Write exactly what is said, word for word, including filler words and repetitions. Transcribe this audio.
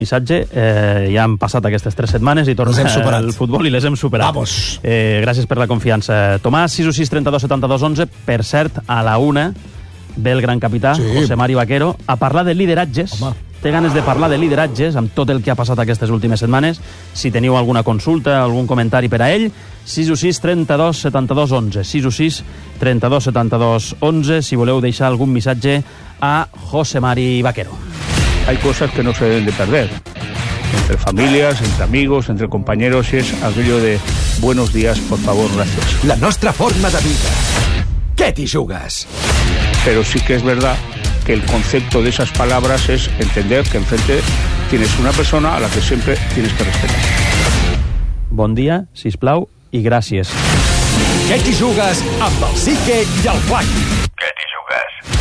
missatge, eh, ja han passat aquestes tres setmanes i torna el futbol i les hem superat. Vamos. Eh, gràcies per la confiança. Tomàs, sis o sis, trenta-dos, setanta-dos, onze. Per cert, a la una ve el gran capità, sí. José Mari Vaquero, a parlar de lideratges. Home. Té ganes de parlar de lideratges amb tot el que ha passat aquestes últimes setmanes. Si teniu alguna consulta, algun comentari per a ell, sis o sis, trenta-dos, setanta-dos, onze. sis o sis, trenta-dos, setanta-dos, onze. Si voleu deixar algun missatge a José Mari Vaquero. Hay cosas que no se deben de perder. Entre familias, entre amigos, entre compañeros, y es aquello de buenos días, por favor, gracias. La nostra forma de vida. ¿Qué t'hi jugues? Pero sí que es verdad que el concepto de esas palabras es entender que enfrente tienes una persona a la que siempre tienes que respetar. Bon dia, sisplau, i gràcies. Què t'hi jugues amb el Sique i el Flac? Què t'hi jugues?